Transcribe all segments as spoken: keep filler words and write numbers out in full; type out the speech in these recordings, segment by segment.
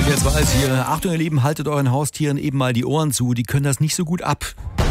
Und jetzt weiß hier, Achtung ihr Lieben, haltet euren Haustieren eben mal die Ohren zu, die können das nicht so gut ab.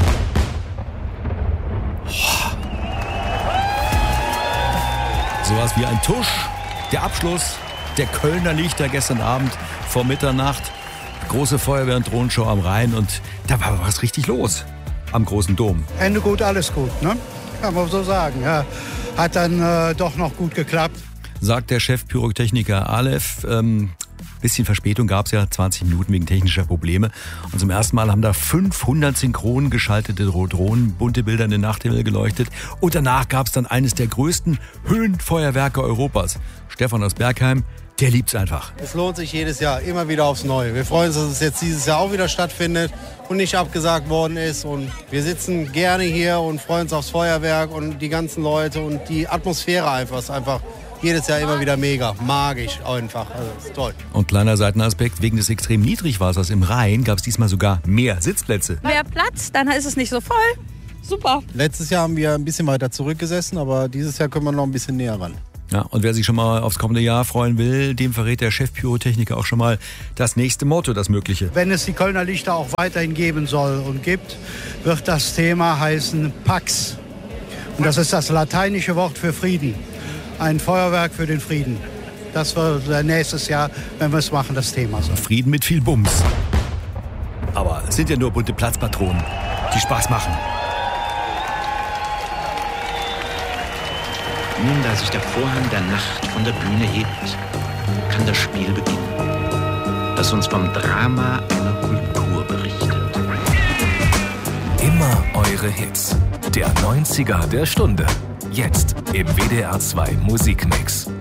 Sowas wie ein Tusch, der Abschluss der Kölner Lichter gestern Abend vor Mitternacht. Große Feuerwehr- und Drohnenshow am Rhein und da war was richtig los am großen Dom. Ende gut, alles gut, ne? Kann man so sagen. Ja. Hat dann äh, doch noch gut geklappt. Sagt der Chef Pyrotechniker Aleph. Ähm, bisschen Verspätung gab es ja, zwanzig Minuten wegen technischer Probleme. Und zum ersten Mal haben da fünfhundert synchron geschaltete Drohnen, bunte Bilder in den Nachthimmel geleuchtet. Und danach gab es dann eines der größten Höhenfeuerwerke Europas. Stefan aus Bergheim, der liebt's einfach. Es lohnt sich jedes Jahr, immer wieder aufs Neue. Wir freuen uns, dass es jetzt dieses Jahr auch wieder stattfindet und nicht abgesagt worden ist. Und wir sitzen gerne hier und freuen uns aufs Feuerwerk und die ganzen Leute und die Atmosphäre einfach. Ist einfach jedes Jahr immer wieder mega, magisch einfach. Also ist toll. Und kleiner Seitenaspekt, wegen des extrem Niedrigwassers im Rhein gab es diesmal sogar mehr Sitzplätze. Mehr Platz, dann ist es nicht so voll. Super. Letztes Jahr haben wir ein bisschen weiter zurückgesessen, aber dieses Jahr können wir noch ein bisschen näher ran. Ja, und wer sich schon mal aufs kommende Jahr freuen will, dem verrät der Chef Pyrotechniker auch schon mal das nächste Motto, das Mögliche. Wenn es die Kölner Lichter auch weiterhin geben soll und gibt, wird das Thema heißen Pax. Und das ist das lateinische Wort für Frieden. Ein Feuerwerk für den Frieden. Das wird nächstes Jahr, wenn wir es machen, das Thema sein. Frieden mit viel Bums. Aber es sind ja nur bunte Platzpatronen, die Spaß machen. Nun, da sich der Vorhang der Nacht von der Bühne hebt, kann das Spiel beginnen, das uns vom Drama einer Kultur berichtet. Immer eure Hits. Der neunziger der Stunde. Jetzt im W D R zwei Musikmix.